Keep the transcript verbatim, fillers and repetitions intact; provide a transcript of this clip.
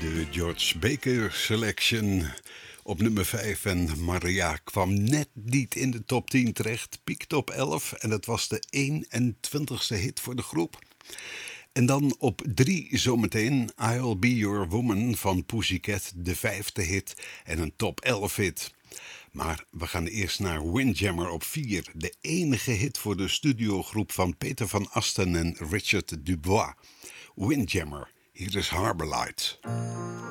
De George Baker Selection op nummer vijf. En Maria kwam net niet in de top tien terecht. Piekte op elf en dat was de eenentwintigste hit voor de groep. En dan op drie zometeen I'll Be Your Woman van Pussycat, de vijfde hit en een top elf hit. Maar we gaan eerst naar Windjammer op vier. De enige hit voor de studiogroep van Peter van Asten en Richard Dubois. Windjammer, hier is Harbour Light.